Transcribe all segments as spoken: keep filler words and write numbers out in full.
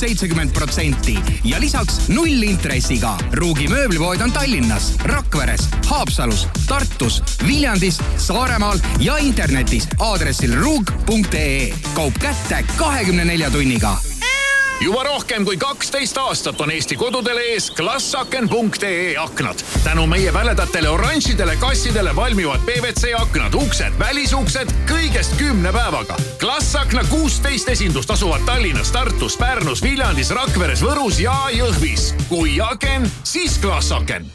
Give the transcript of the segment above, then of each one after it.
seitsekümmend protsenti ja lisaks null intressiga. Ruugi mööblipood on Tallinnas, Rakveres, Haapsalus, Tartus, Viljandis, Saaremaal ja internetis aadressil ruug punkt ee. Kaup kätte kahekümne nelja tunniga. Juba rohkem kui kaksteist aastat on Eesti kodudele ees klassaken punkt ee aknad. Tänu meie väledatele oranžidele kassidele valmivad P V C aknad, uksed, välisuksed kõigest kümne päevaga. Klassakna kuusteist esindust asuvad Tallinnas, Tartus, Pärnus, Viljandis, Rakveres, Võrus ja Jõhvis. Kui aken, siis klassaken.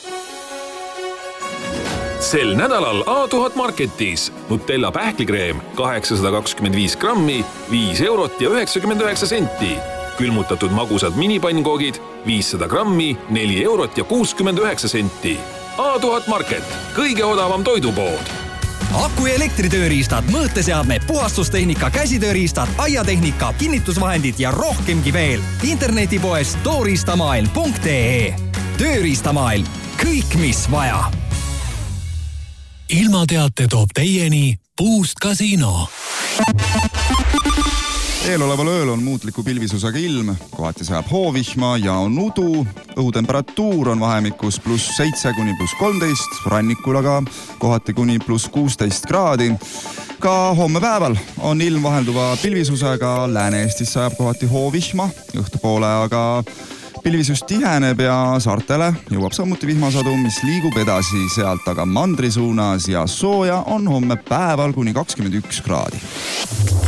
Sel nädalal A tuhat Marketis Nutella pähklikreem kaheksasada kakskümmend viis grammi, viis eurot ja üheksakümmend üheksa senti. Külmutatud magusad minipannkogid viissada grammi, neli eurot ja kuuskümmend üheksa senti. A tuhat Market, kõige odavam toidupood. Aku- ja elektritööriistad, mõõteseadmed, puhastustehnika, käsitööriistad, aiatehnika, kinnitusvahendid ja rohkemgi veel. Internetipoes tooriistamaailm punkt ee. Tööriistamaailm. Kõik, mis vaja. Ilmateate toob teieni Boost Casino. Eeloleval ööl on muutliku pilvisusega ilm, kohati sajab hoovihma ja on udu. Õhutemperatuur on vahemikus pluss seitse kuni pluss kolmteist, rannikul aga kohati kuni pluss kuusteist kraadi. Ka homme päeval on ilm vahelduva pilvisusega, Lääne-Eestis sajab kohati hoovihma, õhtupoole aga pilvisus tiheneb ja saartele jõuab samuti vihmasadu, mis liigub edasi sealt aga mandri suunas ja sooja on homme päeval kuni kakskümmend üks kraadi.